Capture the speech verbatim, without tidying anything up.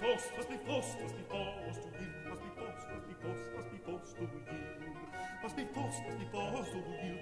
forced, must be forced, must be forced to yield, must be forced, must be forced, must be forced to yield, must be forced, must be forced to yield.